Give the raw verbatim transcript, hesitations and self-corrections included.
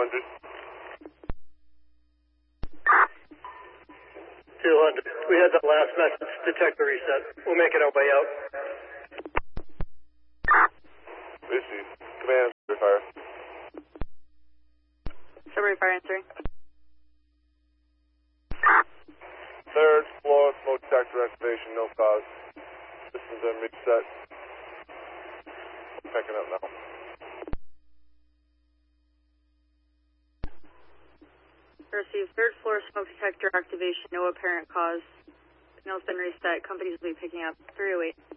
hundred. two hundred. We had that last message. Detector reset. We'll make it our way out. Receive. Command, fire. Summary fire answering. Third floor, smoke detector activation, no cause. Systems in reset. Picking up now. Receive third floor smoke detector activation, no apparent cause. Signal's been reset. Companies will be picking up. three oh eight.